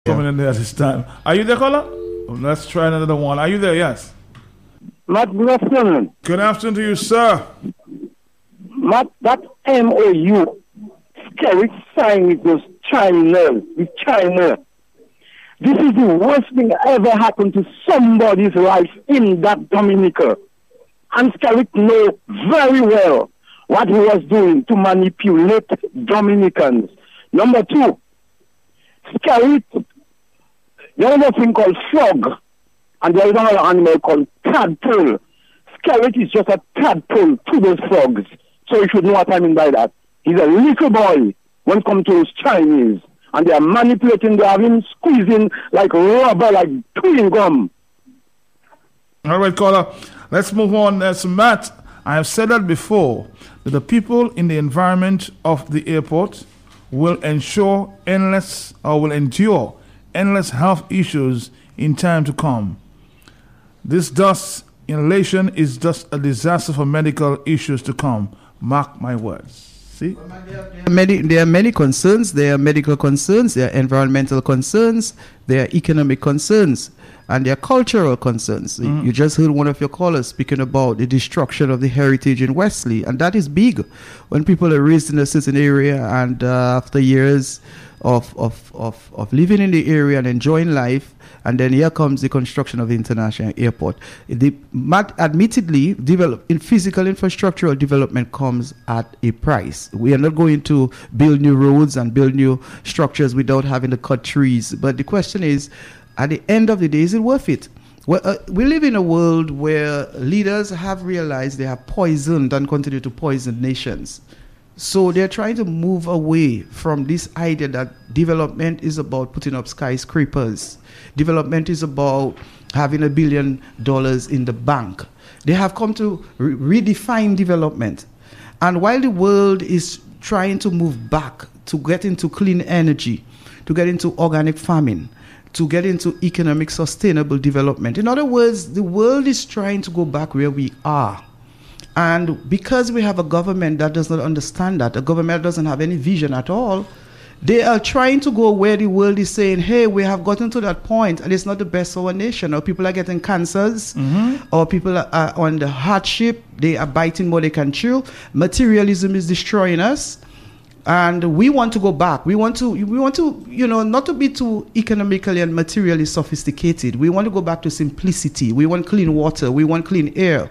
Coming in there this time. Are you there, caller? Let's try another one. Are you there? Yes. Matt, good afternoon. Good afternoon to you, sir. Matt, that MOU, scary sign with China. This is the worst thing ever happened to somebody's life in that Dominica. And Skerritt know very well what he was doing to manipulate Dominicans. Number two, Skerritt, there is a thing called frog, and there is another animal called tadpole. Skerritt is just a tadpole to those frogs. So you should know what I mean by that. He's a little boy when it comes to those Chinese. And they are manipulating, they have him squeezing like rubber, like chewing gum. All right, caller. Let's move on. That's Matt. I have said that before, that the people in the environment of the airport will endure endless health issues in time to come. This dust inhalation is just a disaster for medical issues to come. Mark my words. See? There are many concerns. There are medical concerns, there are environmental concerns, there are economic concerns, and there are cultural concerns. You just heard one of your callers speaking about the destruction of the heritage in Wesley, and that is big. When people are raised in a certain area and after years of living in the area and enjoying life, and then here comes the construction of the international airport. Admittedly, physical infrastructural development comes at a price. We are not going to build new roads and build new structures without having to cut trees. But the question is, at the end of the day, is it worth it? Well, we live in a world where leaders have realized they have poisoned and continue to poison nations. So they're trying to move away from this idea that development is about putting up skyscrapers. Development is about having $1 billion in the bank. They have come to redefine development. And while the world is trying to move back to get into clean energy, to get into organic farming, to get into economic sustainable development. In other words, the world is trying to go back where we are. And because we have a government that does not understand that, a government that doesn't have any vision at all, they are trying to go where the world is saying, hey, we have gotten to that point and it's not the best for our nation. Or people are getting cancers, or people are on the hardship, they are biting more they can chew. Materialism is destroying us. And we want to go back. We want to, not to be too economically and materially sophisticated. We want to go back to simplicity. We want clean water. We want clean air.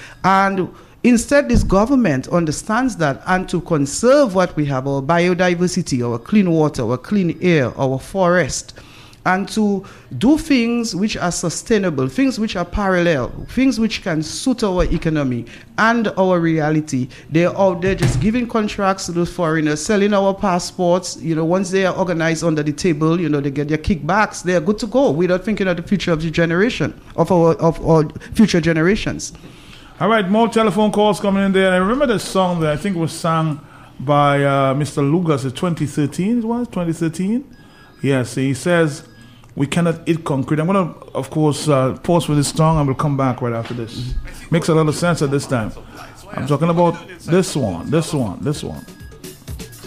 And instead, this government understands that, and to conserve what we have, our biodiversity, our clean water, our clean air, our forest, and to do things which are sustainable, things which are parallel, things which can suit our economy and our reality. They're out there just giving contracts to those foreigners, selling our passports. Once they are organized under the table, they get their kickbacks. They are good to go without thinking of the future of the generation, of our future generations. All right, more telephone calls coming in there. And I remember the song that I think was sung by Mr. Lugas in 2013. It was 2013. Yes, he says, we cannot eat concrete. I'm going to, of course, pause for this song and we'll come back right after this. Makes a lot of sense at this time. I'm talking about this one.